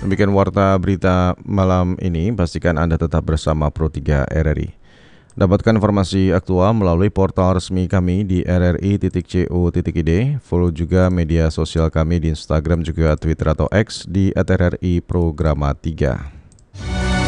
Demikian warta berita malam ini, pastikan Anda tetap bersama Pro3 RRI. Dapatkan informasi aktual melalui portal resmi kami di rri.co.id. Follow juga media sosial kami di Instagram juga Twitter atau X di @rri Programa 3.